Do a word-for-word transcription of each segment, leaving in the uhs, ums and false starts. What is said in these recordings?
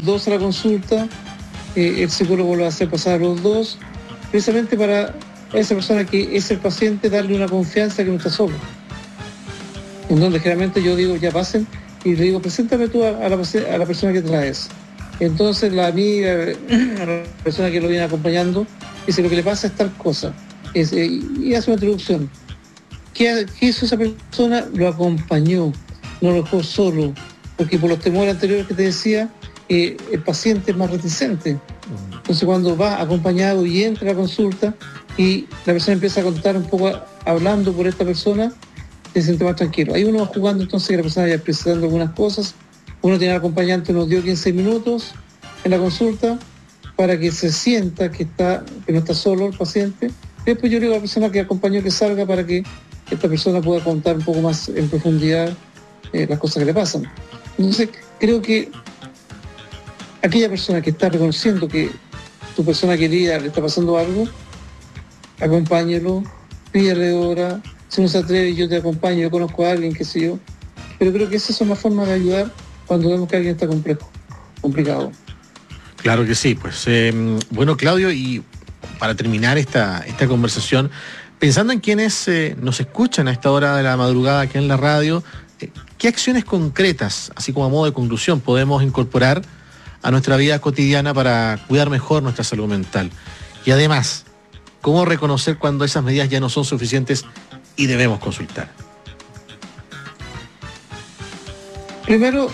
dos a la consulta, eh, el psicólogo lo hace pasar a los dos, precisamente para esa persona que es el paciente darle una confianza que no está solo. En donde generalmente yo digo, ya pasen, y le digo, preséntame tú a, a, la, a la persona que traes. Entonces la amiga, la persona que lo viene acompañando, dice, lo que le pasa es tal cosa, es, eh, y hace una introducción. ¿Qué, ¿Qué hizo esa persona? Lo acompañó, no lo dejó solo, porque por los temores anteriores que te decía, eh, el paciente es más reticente. Entonces cuando va acompañado y entra a la consulta y la persona empieza a contar un poco, hablando por esta persona, se siente más tranquilo. Ahí uno va jugando, entonces que la persona vaya precisando algunas cosas. Uno tiene al acompañante, nos dio quince minutos en la consulta para que se sienta que, está, que no está solo el paciente. Después yo le digo a la persona que acompañó que salga para que esta persona pueda contar un poco más en profundidad eh, las cosas que le pasan. Entonces creo que aquella persona que está reconociendo que tu persona querida le está pasando algo, acompáñelo, pídale hora, si no se atreve yo te acompaño, yo conozco a alguien, qué sé yo, pero creo que esa es una forma de ayudar cuando vemos que alguien está complejo, complicado. Claro que sí, pues eh, bueno, Claudio, y para terminar esta, esta conversación, pensando en quienes eh, nos escuchan a esta hora de la madrugada aquí en la radio, eh, ¿qué acciones concretas, así como a modo de conclusión, podemos incorporar a nuestra vida cotidiana para cuidar mejor nuestra salud mental? Y además, ¿cómo reconocer cuando esas medidas ya no son suficientes y debemos consultar? Primero,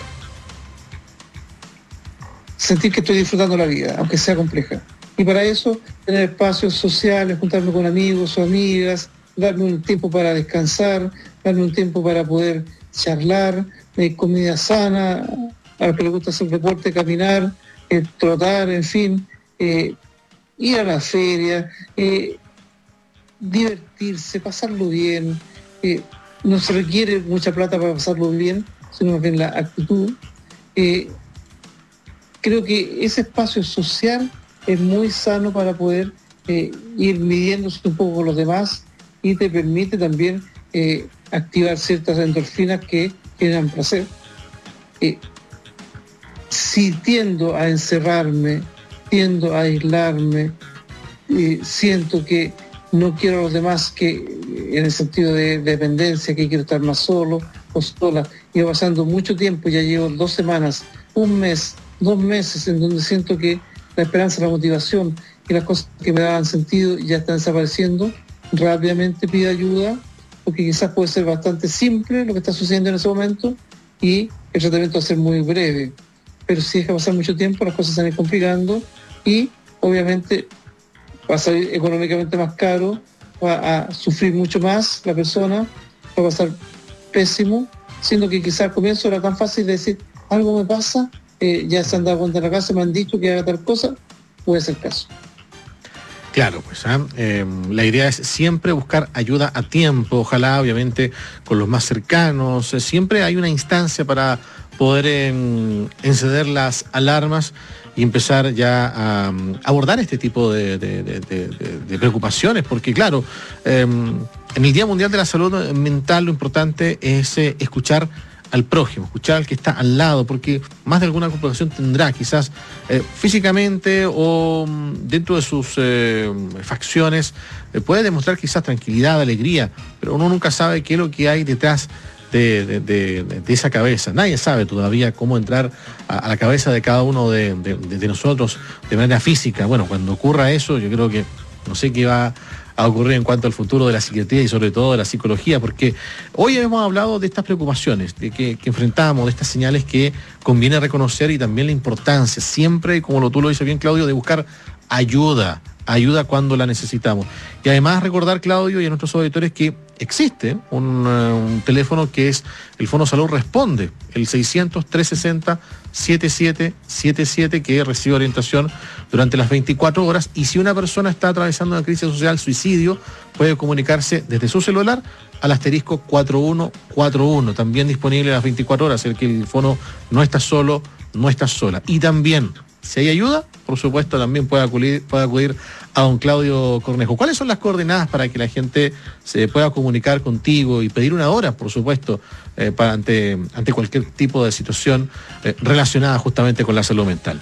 sentir que estoy disfrutando la vida, aunque sea compleja. Y para eso, tener espacios sociales, juntarme con amigos o amigas, darme un tiempo para descansar, darme un tiempo para poder charlar, eh, comida sana, a los que les gusta hacer deporte, caminar, eh, trotar, en fin, eh, ir a la feria, eh, divertirse, pasarlo bien. Eh, no se requiere mucha plata para pasarlo bien, sino más bien la actitud. Eh, creo que ese espacio social es muy sano para poder eh, ir midiéndose un poco con los demás y te permite también eh, activar ciertas endorfinas que generan placer. Eh, si tiendo a encerrarme, tiendo a aislarme, eh, siento que no quiero a los demás, que en el sentido de dependencia, que quiero estar más solo o sola, y va pasando mucho tiempo, ya llevo dos semanas, un mes, dos meses en donde siento que la esperanza, la motivación y las cosas que me daban sentido ya están desapareciendo, rápidamente pido ayuda, porque quizás puede ser bastante simple lo que está sucediendo en ese momento y el tratamiento va a ser muy breve. Pero si deja pasar mucho tiempo, las cosas se van a ir complicando y obviamente va a salir económicamente más caro, va a sufrir mucho más la persona, va a pasar pésimo, siendo que quizás al comienzo era tan fácil de decir, algo me pasa, eh, ya se han dado cuenta en la casa, me han dicho que haga tal cosa, puede ser caso. Claro, pues ¿eh? Eh, la idea es siempre buscar ayuda a tiempo, ojalá obviamente con los más cercanos, eh, siempre hay una instancia para poder eh, encender las alarmas y empezar ya a um, abordar este tipo de, de, de, de, de preocupaciones, porque claro, eh, en el Día Mundial de la Salud Mental lo importante es eh, escuchar al prójimo, escuchar al que está al lado, porque más de alguna preocupación tendrá, quizás eh, físicamente o dentro de sus eh, facciones, eh, puede demostrar quizás tranquilidad, alegría, pero uno nunca sabe qué es lo que hay detrás de, de, de, de esa cabeza. Nadie sabe todavía cómo entrar a, a la cabeza de cada uno de, de, de nosotros de manera física. Bueno, cuando ocurra eso, yo creo que no sé qué va a ocurrir en cuanto al futuro de la psiquiatría y sobre todo de la psicología, porque hoy hemos hablado de estas preocupaciones de que, que enfrentamos, de estas señales que conviene reconocer y también la importancia siempre, como lo, tú lo dices bien, Claudio, de buscar ayuda, ayuda cuando la necesitamos. Y además recordar, Claudio, y a nuestros auditores que existe un, uh, un teléfono que es el Fono Salud Responde, el seiscientos, trescientos sesenta, setenta y siete setenta y siete, que recibe orientación durante las veinticuatro horas, y si una persona está atravesando una crisis social, suicidio, puede comunicarse desde su celular al asterisco cuatro uno cuatro uno, también disponible a las veinticuatro horas, el que el fono no está solo, no está sola. Y también, si hay ayuda, por supuesto, también puede acudir, puede acudir a don Claudio Cornejo. ¿Cuáles son las coordenadas para que la gente se pueda comunicar contigo y pedir una hora, por supuesto, eh, para ante, ante cualquier tipo de situación eh, relacionada justamente con la salud mental?